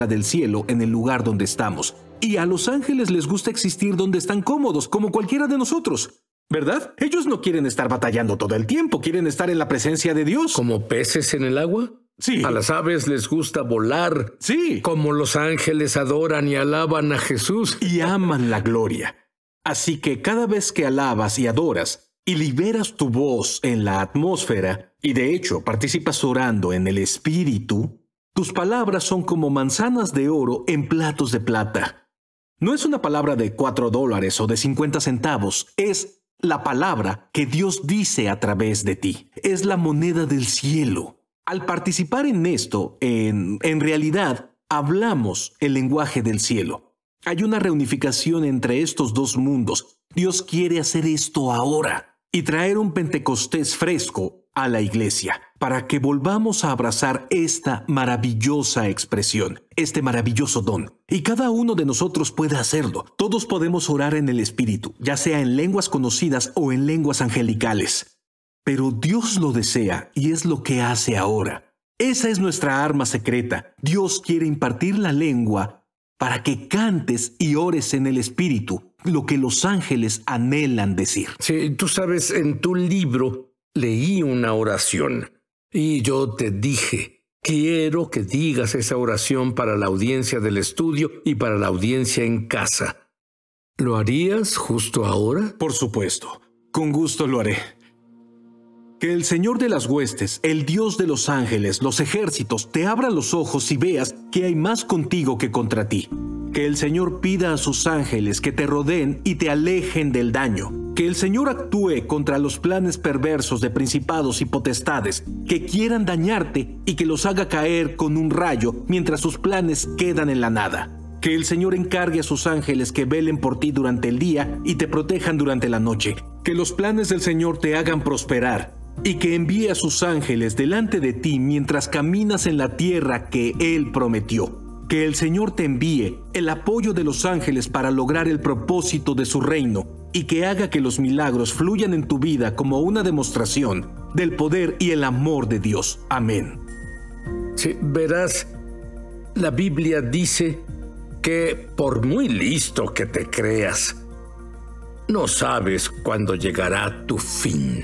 del cielo en el lugar donde estamos. Y a los ángeles les gusta existir donde están cómodos, como cualquiera de nosotros, ¿verdad? Ellos no quieren estar batallando todo el tiempo, quieren estar en la presencia de Dios. ¿Como peces en el agua? Sí. A las aves les gusta volar. Sí. Como los ángeles adoran y alaban a Jesús. Y aman la gloria. Así que cada vez que alabas y adoras y liberas tu voz en la atmósfera, y de hecho participas orando en el Espíritu, tus palabras son como manzanas de oro en platos de plata. No es una palabra de $4 o de 50 centavos, es la palabra que Dios dice a través de ti. Es la moneda del cielo. Al participar en esto, en realidad, hablamos el lenguaje del cielo. Hay una reunificación entre estos dos mundos. Dios quiere hacer esto ahora y traer un Pentecostés fresco a la iglesia para que volvamos a abrazar esta maravillosa expresión, este maravilloso don. Y cada uno de nosotros puede hacerlo. Todos podemos orar en el Espíritu, ya sea en lenguas conocidas o en lenguas angelicales. Pero Dios lo desea y es lo que hace ahora. Esa es nuestra arma secreta. Dios quiere impartir la lengua para que cantes y ores en el Espíritu, lo que los ángeles anhelan decir. Sí, tú sabes, en tu libro leí una oración y yo te dije, quiero que digas esa oración para la audiencia del estudio y para la audiencia en casa. ¿Lo harías justo ahora? Por supuesto, con gusto lo haré. Que el Señor de las huestes, el Dios de los ángeles, los ejércitos, te abra los ojos y veas que hay más contigo que contra ti. Que el Señor pida a sus ángeles que te rodeen y te alejen del daño. Que el Señor actúe contra los planes perversos de principados y potestades que quieran dañarte y que los haga caer con un rayo mientras sus planes quedan en la nada. Que el Señor encargue a sus ángeles que velen por ti durante el día y te protejan durante la noche. Que los planes del Señor te hagan prosperar y que envíe a sus ángeles delante de ti mientras caminas en la tierra que Él prometió. Que el Señor te envíe el apoyo de los ángeles para lograr el propósito de su reino y que haga que los milagros fluyan en tu vida como una demostración del poder y el amor de Dios. Amén. Sí, verás, la Biblia dice que por muy listo que te creas, no sabes cuándo llegará tu fin.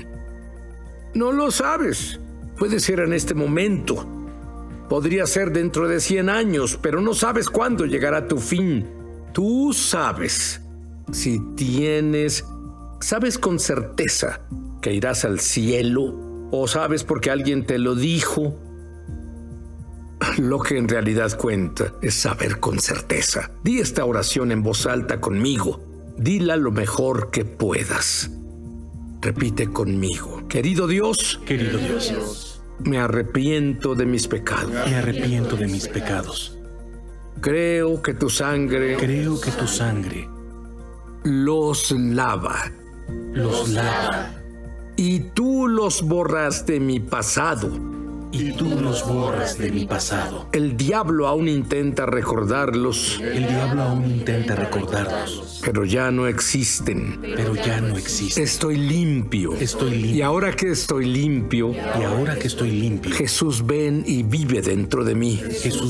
No lo sabes. Puede ser en este momento. Podría ser dentro de 100 años, pero no sabes cuándo llegará tu fin. Tú sabes. Si sabes con certeza que irás al cielo, o sabes porque alguien te lo dijo. Lo que en realidad cuenta es saber con certeza. Di esta oración en voz alta conmigo. Dila lo mejor que puedas. Repite conmigo. Querido Dios, me arrepiento de mis pecados. Me arrepiento de mis pecados. Creo que tu sangre los lava. Y tú los borras de mi pasado. El diablo aún intenta recordarlos. Pero ya no existen. Estoy limpio. Y ahora que estoy limpio, Jesús, ven y vive dentro de mí.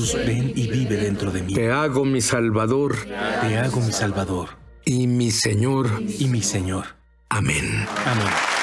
Te hago mi Salvador. Y mi Señor. Amén. Amén.